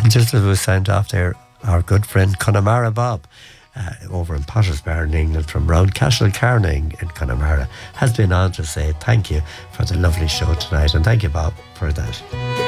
Just as we signed off there, our good friend Connemara Bob, over in Pottersbar in England, from round Cashel Carning in Connemara, has been on to say thank you for the lovely show tonight, and thank you, Bob, for that.